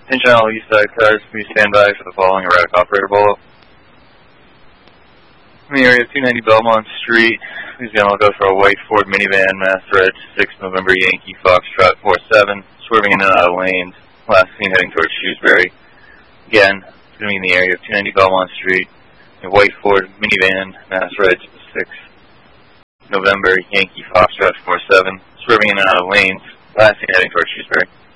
Attention all east side cars, please stand by for the following erratic operator bolo. In the area of 290 Belmont Street, please be on the lookout for a white Ford minivan, Mass Red 6 November Yankee Foxtrot 47, swerving in and out of lanes, last seen heading towards Shrewsbury. Again, it's going to be in the area of 290 Belmont Street, a white Ford minivan, Mass Red 6 November Yankee Foxtrot 47, swerving in and out of lanes, last seen heading towards Shrewsbury.